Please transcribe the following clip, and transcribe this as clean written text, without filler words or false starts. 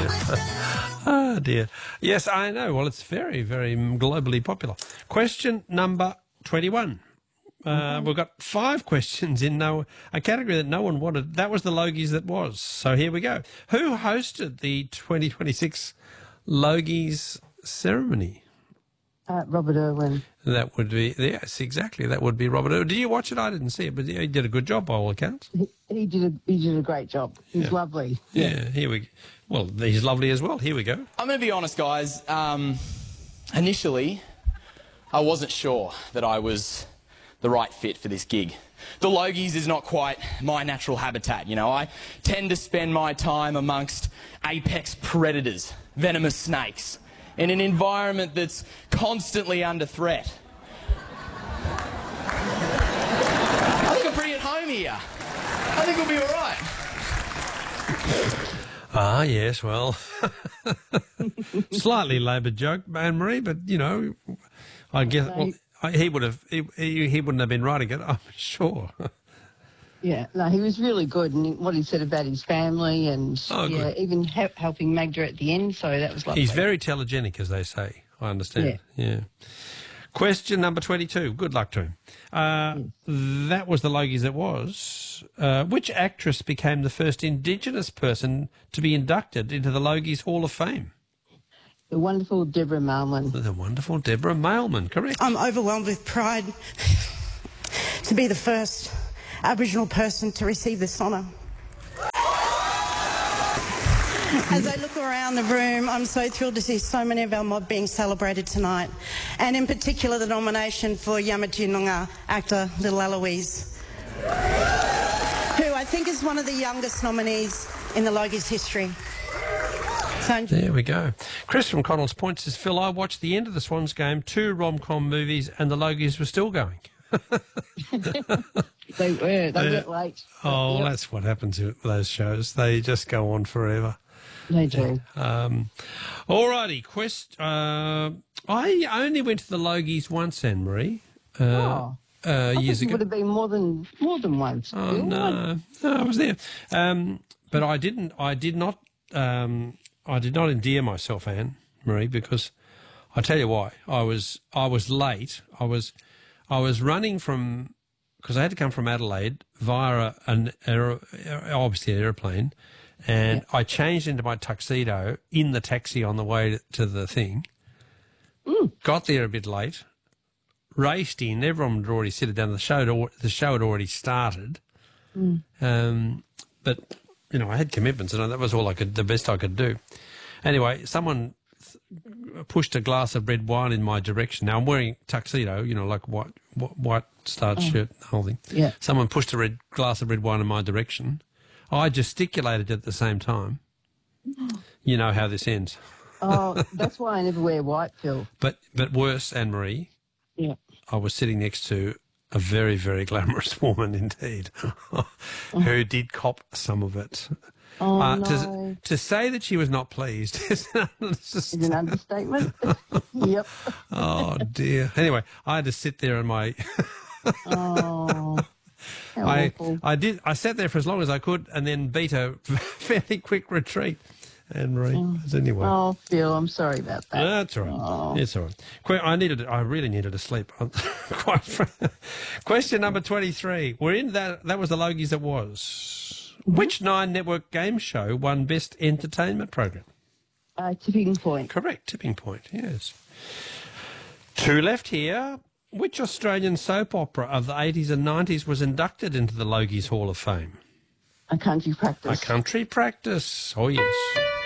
Oh, dear. Yes, I know. Well, it's very, very globally popular. Question number 21. We've got 5 questions in a category that no one wanted. That was the Logies that was. So here we go. Who hosted the 2026 Logies ceremony? Robert Irwin. That would be, yes, exactly. That would be Robert Irwin. Did you watch it? I didn't see it, but he did a good job by all accounts. He did a great job. He's lovely. Yeah, here we go. Well, he's lovely as well. Here we go. I'm going to be honest, guys. Initially, I wasn't sure that I was the right fit for this gig. The Logies is not quite my natural habitat, you know. I tend to spend my time amongst apex predators, venomous snakes, in an environment that's constantly under threat. I think I'm pretty at home here. I think we'll be all right. Ah, yes, well, slightly laboured joke, Anne-Marie, but, you know, I guess... Well, he wouldn't have been writing it, I'm sure. Yeah, no, he was really good, and what he said about his family, and even helping Magda at the end. So that was lovely. He's very telegenic, as they say. I understand. Yeah. Question number 22. Good luck to him. That was the Logies that was. Which actress became the first Indigenous person to be inducted into the Logies Hall of Fame? The wonderful Deborah Mailman. The wonderful Deborah Mailman, correct. I'm overwhelmed with pride to be the first Aboriginal person to receive this honour. As I look around the room, I'm so thrilled to see so many of our mob being celebrated tonight, and in particular the nomination for Yamatji Noongar actor Little Eloise, who I think is one of the youngest nominees in the Logies history. There we go. Chris from Connells Point says, Phil, I watched the end of the Swans game, 2 rom-com movies, and the Logies were still going. They were late. Oh, that's what happens with those shows. They just go on forever. They do. All righty. I only went to the Logies once, Anne-Marie. Years ago. It would have been more than once. Oh, no, I was there. But I did not endear myself, Anne-Marie, because I tell you why. I was late. I was running from, because I had to come from Adelaide via obviously an aeroplane, and I changed into my tuxedo in the taxi on the way to the thing. Got there a bit late, raced in. Everyone had already sat down. The show had already started, but you know I had commitments, and that was all the best I could do. Anyway, someone pushed a glass of red wine in my direction. Now I'm wearing tuxedo, you know, like white starched shirt, the whole thing. Yeah. Someone pushed a glass of red wine in my direction. I gesticulated at the same time. You know how this ends. Oh, that's why I never wear white, Phil. But worse, Anne-Marie. Yeah. I was sitting next to a very, very glamorous woman indeed, who did cop some of it. Oh, no. To say that she was not pleased is an understatement. Yep. Oh, dear. Anyway, I had to sit there in my... I sat there for as long as I could and then beat a fairly quick retreat, Anne-Marie. Anyway. Oh, Phil, I'm sorry about that. That's all right. Oh. It's all right. I really needed to sleep. Question number 23. We're in that was the Logies that was. Which 9 network game show won Best Entertainment Program? Tipping Point. Correct, Tipping Point, yes. 2 left here. Which Australian soap opera of the 80s and 90s was inducted into the Logies Hall of Fame? A Country Practice. A Country Practice, oh yes.